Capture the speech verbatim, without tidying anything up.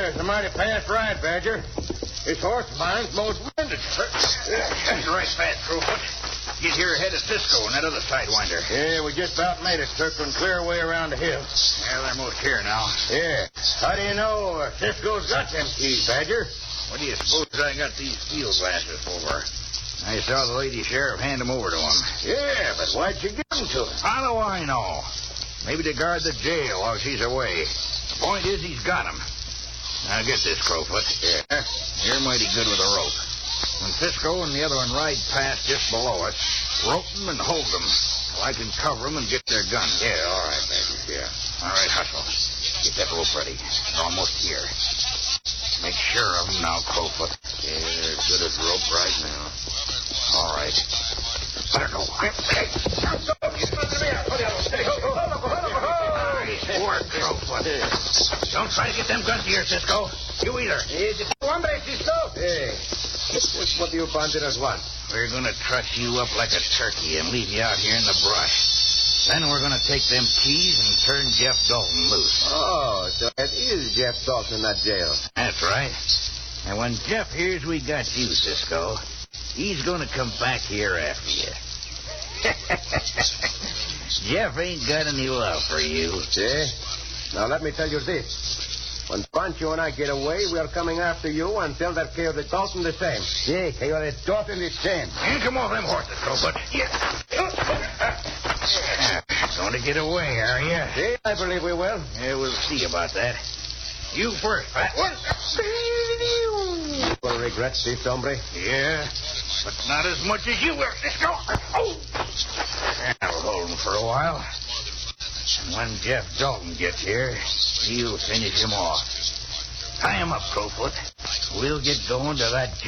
it's a mighty fast ride, Badger. This horse of mine's most winded. That's right, fast, Crowfoot. Get here ahead of Cisco and that other sidewinder. Yeah, we just about made it, circling clear away around the hill. Yeah, they're most here now. Yeah. How do you know uh, Cisco's got them keys, Badger? What do you suppose I got these field glasses for? I saw the lady sheriff hand them over to him. Yeah, but why'd you give them to him? How do I know? Maybe to guard the jail while she's away. The point is he's got them. Now get this, Crowfoot. Yeah. You're mighty good with a rope. When Cisco and the other one ride past just below us, rope them and hold them so I can cover them and get their guns. Yeah, all right, Badger, yeah. All right, hustle. Get that rope ready. They're almost here. Make sure of them now, Crowfoot. Yeah, they're as good as rope right now. All right. Let her go. Nice work, Crowfoot. Don't try to get them guns here, Cisco. You either. Hey, what do you banditers want? We're going to truss you up like a turkey and leave you out here in the brush. Then we're going to take them keys and turn Jeff Dalton loose. Oh, so it is Jeff Dalton in that jail. That's right. And when Jeff hears we got you, Cisco, he's going to come back here after you. Jeff ain't got any love for you. See? Now, let me tell you this. When Pancho and I get away, we are coming after you until that Coyote Dalton the same. Sí, Coyote Dalton the same. And come off them horses, Crowfoot. Yeah. Going to get away, are you? See, I believe we will. Yeah, we'll see about that. You first, Pat. You will regret this, hombre. Yeah, but not as much as you will, Cisco. Oh. Yeah, we'll hold him for a while. And when Jeff Dalton gets here, he'll finish him off. Tie him up, Crowfoot. We'll get going to that